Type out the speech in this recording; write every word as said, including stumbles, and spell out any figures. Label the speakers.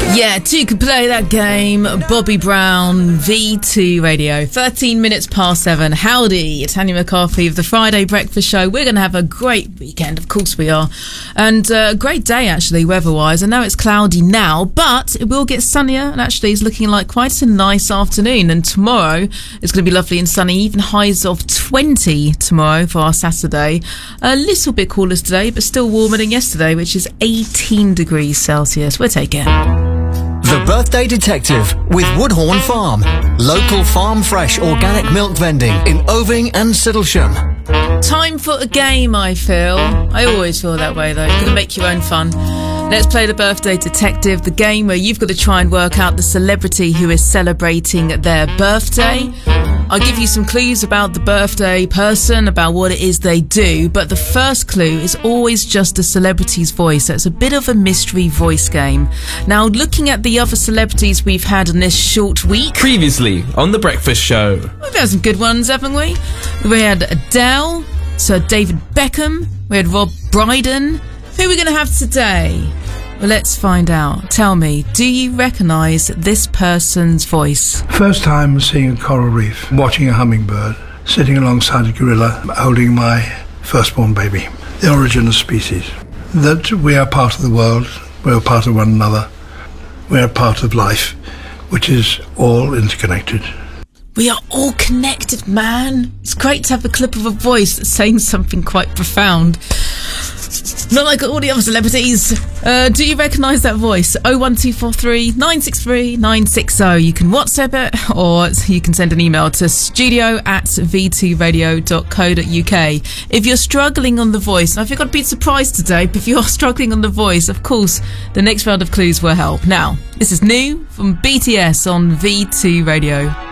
Speaker 1: Yeah, two could play that game. Bobby Brown, V two Radio. thirteen minutes past seven. Howdy, it's Tanya McCarthy of the Friday Breakfast Show. We're going to have a great weekend, of course we are. And uh, a great day, actually, weather-wise. I know it's cloudy now, but it will get sunnier, and actually it's looking like quite a nice afternoon. And tomorrow it's going to be lovely and sunny, even highs of twenty tomorrow for our Saturday. A little bit cooler today, but still warmer than yesterday, which is eighteen degrees Celsius. We'll take it.
Speaker 2: The Birthday Detective with Woodhorn Farm. Local farm fresh organic milk vending in Oving and Siddlesham.
Speaker 1: Time for a game, I feel. I always feel that way, though. You've got to make your own fun. Let's play the Birthday Detective, the game where you've got to try and work out the celebrity who is celebrating their birthday. I'll give you some clues about the birthday person, about what it is they do, but the first clue is always just a celebrity's voice. So it's a bit of a mystery voice game. Now, looking at the other celebrities we've had in this short week.
Speaker 3: Previously on The Breakfast Show.
Speaker 1: We've had some good ones, haven't we? We had Adele, Sir David Beckham, we had Rob Brydon. Who are we going to have today? Well, let's find out. Tell me, do you recognise this person's voice?
Speaker 4: First time seeing a coral reef, watching a hummingbird, sitting alongside a gorilla, holding my firstborn baby. The origin of species. That we are part of the world, we are part of one another, we are part of life, which is all interconnected.
Speaker 1: We are all connected, man. It's great to have a clip of a voice that's saying something quite profound. Not like all the other celebrities. Uh, do you recognise that voice? oh one two four three, nine six three, nine six oh. You can WhatsApp it, or you can send an email to studio at v two radio dot co dot uk. If you're struggling on the voice, I think I'd be surprised today, but if you're struggling on the voice, of course, the next round of clues will help. Now, this is new from B T S on V two Radio.